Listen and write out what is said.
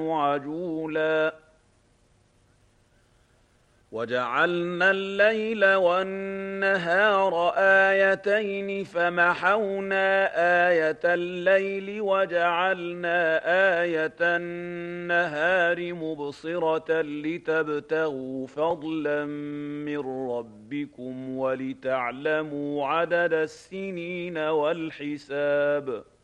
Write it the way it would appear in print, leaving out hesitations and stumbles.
عجولا وجعلنا الليل والنهار آيتين فمحونا آية الليل وجعلنا آية النهار مبصرة لتبتغوا فضلا من ربكم ولتعلموا عدد السنين والحساب